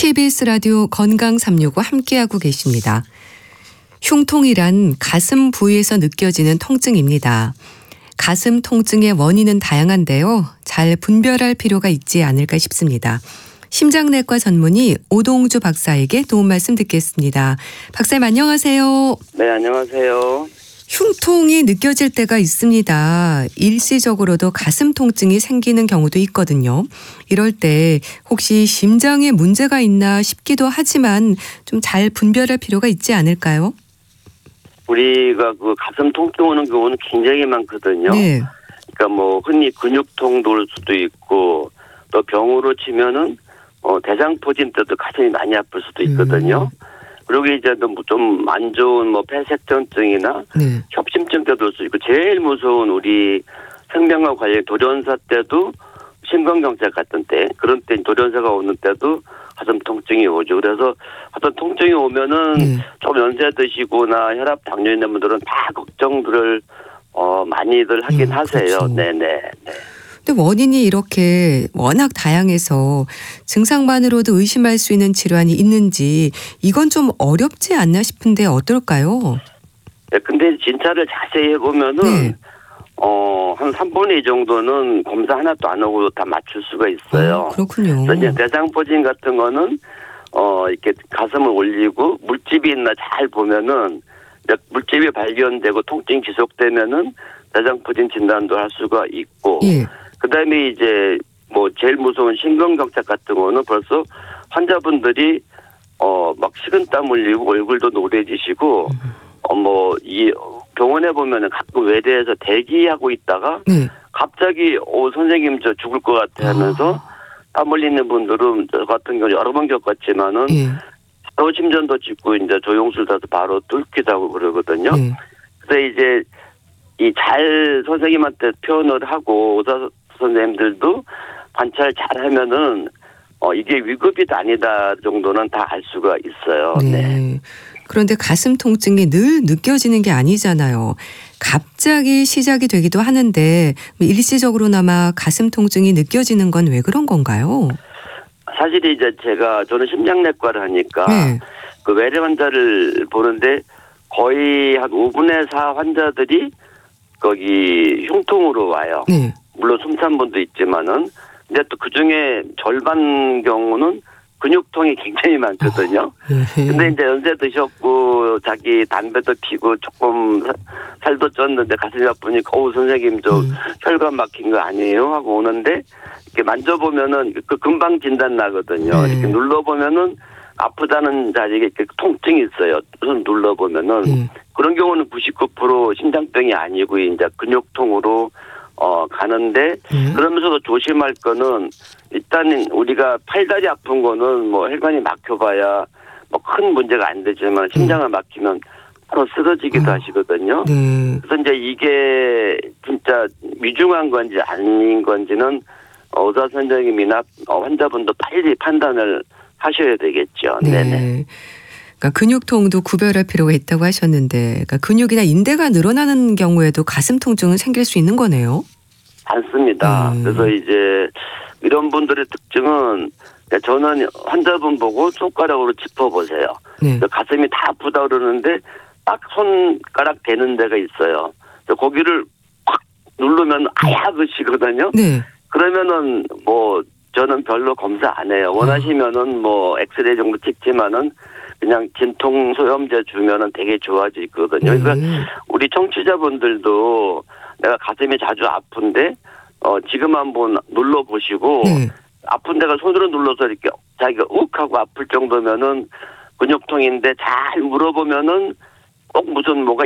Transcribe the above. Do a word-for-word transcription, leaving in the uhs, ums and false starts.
케이비에스 라디오 건강 삼육오 함께하고 계십니다. 흉통이란 가슴 부위에서 느껴지는 통증입니다. 가슴 통증의 원인은 다양한데요. 잘 분별할 필요가 있지 않을까 싶습니다. 심장내과 전문의 오동주 박사에게 도움 말씀 듣겠습니다. 박사님 안녕하세요. 네, 안녕하세요. 흉통이 느껴질 때가 있습니다. 일시적으로도 가슴 통증이 생기는 경우도 있거든요. 이럴 때 혹시 심장에 문제가 있나 싶기도 하지만 좀 잘 분별할 필요가 있지 않을까요? 우리가 그 가슴 통증 오는 경우는 굉장히 많거든요. 네. 그러니까 뭐 흔히 근육통도 올 수도 있고 또 병으로 치면은 어 대장포진 때도 가슴이 많이 아플 수도 있거든요. 음. 그리고 이제 좀 안 좋은 뭐 폐색전증이나 네. 협심증 때도 올 수 있고 제일 무서운 우리 생명과 관련 돌연사 때도 심근경색 같은 때 그런 때 돌연사가 오는 때도 가슴 통증이 오죠. 그래서 가슴 통증이 오면은 네. 좀 연세 드시거나 혈압 당뇨 있는 분들은 다 걱정들을 어 많이들 하긴 음, 하세요. 그렇죠. 네네. 네. 근데 원인이 이렇게 워낙 다양해서 증상만으로도 의심할 수 있는 질환이 있는지 이건 좀 어렵지 않나 싶은데 어떨까요? 네, 근데 진찰을 자세히 해보면은 네. 어, 한 삼분의 이 정도는 검사 하나도 안 하고 다 맞출 수가 있어요. 아, 그렇군요. 그래서 이제 대장포진 같은 거는 어, 이렇게 가슴을 올리고 물집이 있나 잘 보면은 물집이 발견되고 통증이 지속되면은 대장포진 진단도 할 수가 있고 예. 그다음에 이제 뭐 제일 무서운 심근경색 같은 거는 벌써 환자분들이 어, 막 식은땀 흘리고 얼굴도 노래지시고 음. 어, 뭐 이 병원에 보면은 가끔 외대에서 대기하고 있다가 네. 갑자기 오 선생님 저 죽을 것 같아 하면서 아. 땀 흘리는 분들은 저 같은 경우 여러 번 겪었지만은 네. 또 심전도 짓고 이제 조영술 다서 바로 뚫기도 하고 그러거든요. 네. 그래서 이제 이 잘 선생님한테 표현을 하고 의사 선생님들도 관찰 잘 하면은 어 이게 위급이다 아니다 정도는 다 알 수가 있어요. 네. 네. 그런데 가슴 통증이 늘 느껴지는 게 아니잖아요. 갑자기 시작이 되기도 하는데 일시적으로나마 가슴 통증이 느껴지는 건 왜 그런 건가요? 사실 이제 제가 저는 심장내과를 하니까 네. 그 외래 환자를 보는데 거의 한 오분의 사 환자들이 거기 흉통으로 와요. 네. 물론 숨찬 분도 있지만은 근데 또 그중에 절반 경우는 근육통이 굉장히 많거든요. 근데 이제 연세 드셨고 자기 담배도 피고 조금 살도 쪘는데 가슴이 아프니까 어우 선생님 저 음. 혈관 막힌 거 아니에요? 하고 오는데 이렇게 만져보면은 그 금방 진단 나거든요. 네. 이렇게 눌러보면은 아프다는 자리에 이렇게 통증이 있어요. 손 눌러보면은 네. 그런 경우는 구십구 퍼센트 심장병이 아니고 이제 근육통으로 어 가는데 네. 그러면서도 조심할 거는 일단 우리가 팔다리 아픈 거는 뭐 혈관이 막혀봐야 뭐 큰 문제가 안 되지만 심장을 막히면 바로 쓰러지기도 어. 하시거든요. 네. 그래서 이제 이게 진짜 위중한 건지 아닌 건지는 의사 선생님이나 환자분도 빨리 판단을 하셔야 되겠죠. 네. 네네. 그러니까 근육통도 구별할 필요가 있다고 하셨는데 그러니까 근육이나 인대가 늘어나는 경우에도 가슴 통증은 생길 수 있는 거네요? 않습니다. 음. 그래서 이제 이런 분들의 특징은 저는 환자분 보고 손가락으로 짚어보세요. 네. 가슴이 다 아프다 그러는데 딱 손가락 대는 데가 있어요. 거기를 확 누르면 아야그시거든요. 네. 그러면은 뭐 저는 별로 검사 안 해요. 원하시면은 뭐 엑스레이 정도 찍지만은 그냥 진통 소염제 주면은 되게 좋아지거든요. 그러니까 음. 우리 청취자분들도 내가 가슴이 자주 아픈데 어 지금 한번 눌러보시고 네. 아픈 데가 손으로 눌러서 이렇게 자기가 욱 하고 아플 정도면은 근육통인데 잘 물어보면은 꼭 무슨 뭐가